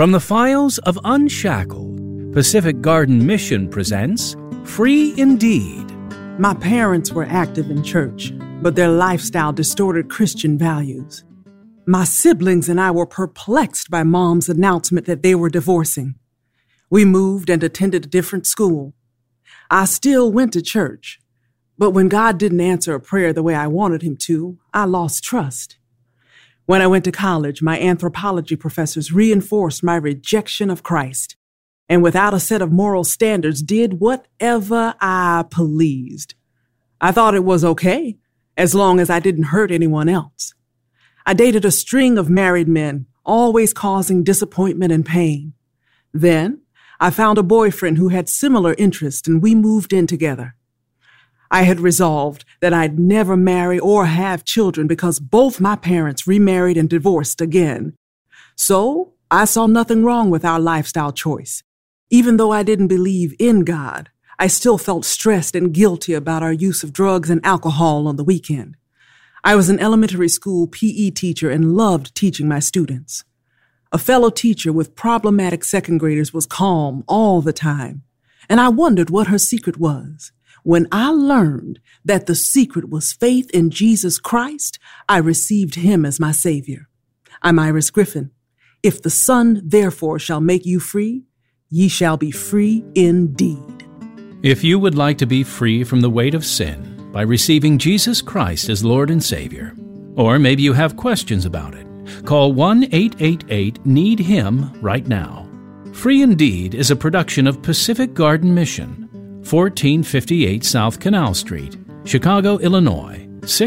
From the files of Unshackled, Pacific Garden Mission presents Free Indeed. My parents were active in church, but their lifestyle distorted Christian values. My siblings and I were perplexed by Mom's announcement that they were divorcing. We moved and attended a different school. I still went to church, but when God didn't answer a prayer the way I wanted him to, I lost trust. When I went to college, my anthropology professors reinforced my rejection of Christ, and without a set of moral standards, did whatever I pleased. I thought it was okay, as long as I didn't hurt anyone else. I dated a string of married men, always causing disappointment and pain. Then, I found a boyfriend who had similar interests, and we moved in together. I had resolved that I'd never marry or have children because both my parents remarried and divorced again. So, I saw nothing wrong with our lifestyle choice. Even though I didn't believe in God, I still felt stressed and guilty about our use of drugs and alcohol on the weekend. I was an elementary school PE teacher and loved teaching my students. A fellow teacher with problematic second graders was calm all the time, and I wondered what her secret was. When I learned that the secret was faith in Jesus Christ, I received him as my Savior. I'm Iris Griffin. If the Son, therefore, shall make you free, ye shall be free indeed. If you would like to be free from the weight of sin by receiving Jesus Christ as Lord and Savior, or maybe you have questions about it, call 1-888-NEED-HIM right now. Free Indeed is a production of Pacific Garden Mission, 1458 South Canal Street, Chicago, Illinois,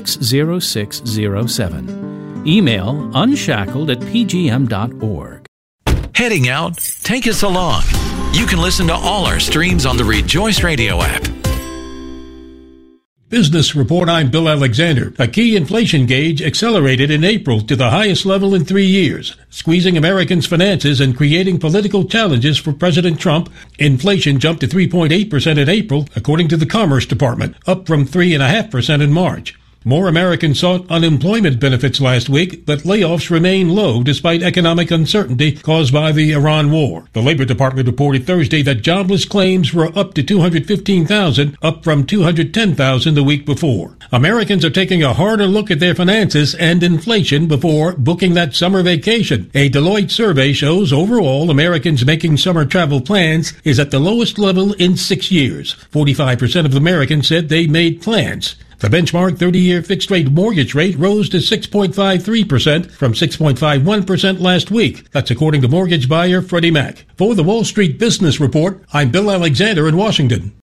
60607. Email unshackled@pgm.org. Heading out? Take us along. You can listen to all our streams on the Rejoice Radio app. Business Report, I'm Bill Alexander. A key inflation gauge accelerated in April to the highest level in 3 years, squeezing Americans' finances and creating political challenges for President Trump. Inflation jumped to 3.8% in April, according to the Commerce Department, up from 3.5% in March. More Americans sought unemployment benefits last week, but layoffs remain low despite economic uncertainty caused by the Iran war. The Labor Department reported Thursday that jobless claims were up to 215,000, up from 210,000 the week before. Americans are taking a harder look at their finances and inflation before booking that summer vacation. A Deloitte survey shows overall Americans making summer travel plans is at the lowest level in 6 years. 45% of Americans said they made plans. The benchmark 30-year fixed-rate mortgage rate rose to 6.53% from 6.51% last week. That's according to mortgage buyer Freddie Mac. For the Wall Street Business Report, I'm Bill Alexander in Washington.